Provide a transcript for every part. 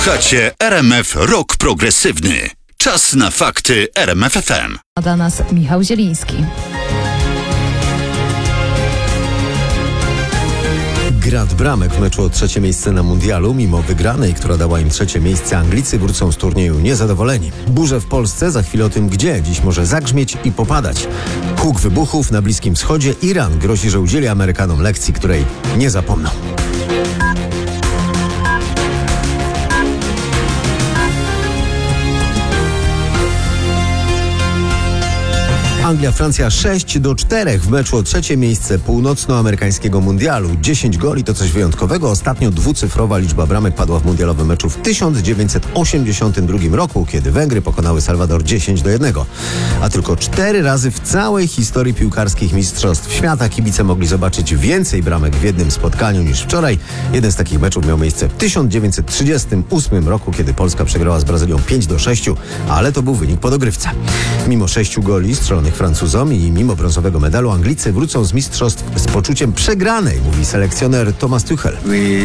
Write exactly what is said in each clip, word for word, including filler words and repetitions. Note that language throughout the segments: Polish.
Słuchacie R M F Rock Progresywny. Czas na fakty R M F F M. Dla nas Michał Zieliński. Grad bramek w meczu o trzecie miejsce na mundialu. Mimo wygranej, która dała im trzecie miejsce, Anglicy wrócą z turnieju niezadowoleni. Burze w Polsce, za chwilę o tym gdzie. Dziś może zagrzmieć i popadać. Huk wybuchów na Bliskim Wschodzie. Iran grozi, że udzieli Amerykanom lekcji, której nie zapomną. Anglia, Francja sześć do czterech w meczu o trzecie miejsce północnoamerykańskiego mundialu. dziesięć goli to coś wyjątkowego. Ostatnio dwucyfrowa liczba bramek padła w mundialowym meczu w tysiąc dziewięćset osiemdziesiątym drugim roku, kiedy Węgry pokonały Salwador dziesięć do jednego. A tylko cztery razy w całej historii piłkarskich mistrzostw świata kibice mogli zobaczyć więcej bramek w jednym spotkaniu niż wczoraj. Jeden z takich meczów miał miejsce w tysiąc dziewięćset trzydziestym ósmym roku, kiedy Polska przegrała z Brazylią pięć do sześciu, ale to był wynik po dogrywce. Mimo sześciu goli strzelonych Francuzom i mimo brązowego medalu Anglicy wrócą z mistrzostw z poczuciem przegranej, mówi selekcjoner Thomas Tuchel.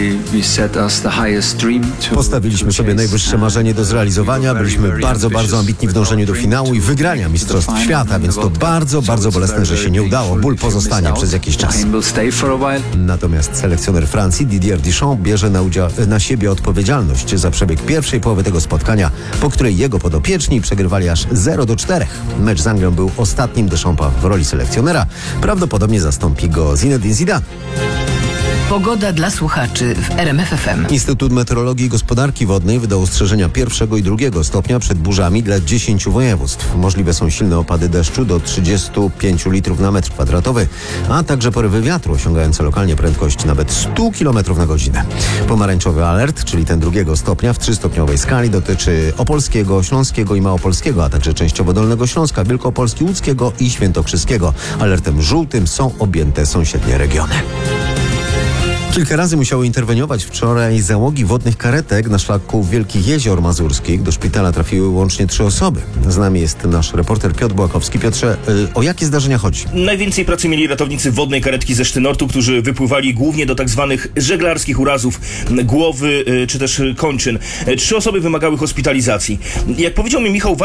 Postawiliśmy sobie najwyższe marzenie do zrealizowania. Byliśmy bardzo, bardzo ambitni w dążeniu do finału i wygrania mistrzostw świata, więc to bardzo, bardzo bolesne, że się nie udało. Ból pozostanie przez jakiś czas. Natomiast selekcjoner Francji Didier Deschamps bierze na, udział, na siebie odpowiedzialność za przebieg pierwszej połowy tego spotkania, po której jego podopieczni przegrywali aż zero do czterech. Mecz z Anglią był ostatnim Deschampa w roli selekcjonera. Prawdopodobnie zastąpi go Zinedine Zidane. Pogoda dla słuchaczy w R M F F M. Instytut Meteorologii i Gospodarki Wodnej wydał ostrzeżenia pierwszego i drugiego stopnia przed burzami dla dziesięciu województw. Możliwe są silne opady deszczu do trzydziestu pięciu litrów na metr kwadratowy, a także porywy wiatru osiągające lokalnie prędkość nawet stu kilometrów na godzinę. Pomarańczowy alert, czyli ten drugiego stopnia w trzystopniowej skali, dotyczy Opolskiego, Śląskiego i Małopolskiego, a także częściowo Dolnego Śląska, Wielkopolski, Łódzkiego i Świętokrzyskiego. Alertem żółtym są objęte sąsiednie regiony. Kilka razy musiały interweniować wczoraj załogi wodnych karetek na szlaku Wielkich Jezior Mazurskich. Do szpitala trafiły łącznie trzy osoby. Z nami jest nasz reporter Piotr Błakowski. Piotrze, o jakie zdarzenia chodzi? Najwięcej pracy mieli ratownicy wodnej karetki ze Sztynortu, którzy wypływali głównie do tak zwanych żeglarskich urazów głowy czy też kończyn. Trzy osoby wymagały hospitalizacji. Jak powiedział mi Michał